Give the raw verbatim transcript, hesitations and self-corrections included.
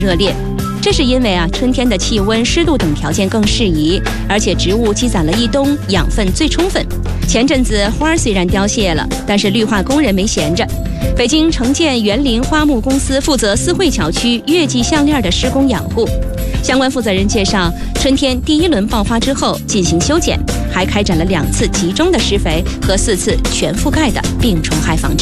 热烈。这是因为啊，春天的气温、湿度等条件更适宜，而且植物积攒了一冬，养分最充分。前阵子花虽然凋谢了，但是绿化工人没闲着。北京城建园林花木公司负责四惠桥区月季项链的施工养护。相关负责人介绍，春天第一轮爆发之后进行修剪，还开展了两次集中的施肥和四次全覆盖的病虫害防治。